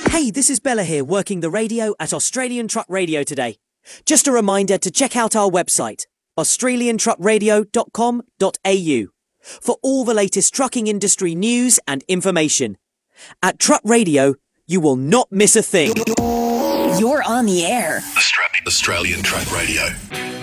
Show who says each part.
Speaker 1: Hey, this is Bella here, working the radio at Australian Truck Radio today. Just a reminder to check out our website, australiantruckradio.com.au, for all the latest trucking industry news and information. At Truck Radio, you will not miss a thing.
Speaker 2: You're on the air.
Speaker 3: Australian Truck Radio.